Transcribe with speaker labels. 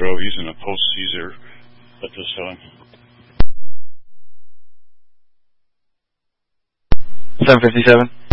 Speaker 1: Grove using a post-Caesar at this time.
Speaker 2: 757.